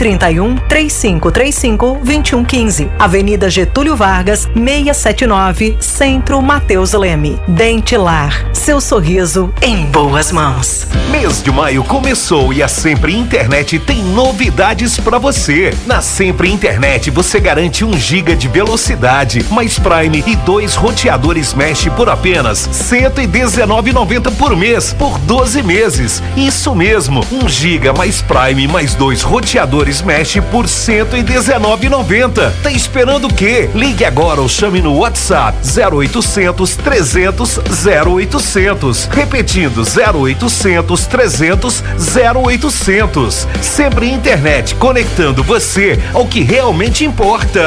31 3535 2115. Avenida Getúlio Vargas, 679, Centro, Mateus Leme. Dentilar, seu sorriso em boas mãos. Mês de maio começou e a Sempre Internet tem novidades para você. Na Sempre Internet você garante 1 GB de velocidade, mais Prime e 2 roteadores Mesh por apenas R$ 119,90 por mês, por 12 meses. Isso mesmo, 1 GB mais Prime mais 2 roteadores Mesh por R$ 119,90. Tá esperando o quê? Ligue agora ou chame no WhatsApp 0800 300 0800. Repetindo, 0800 300 0800. Sempre Internet, conectando você ao que realmente importa.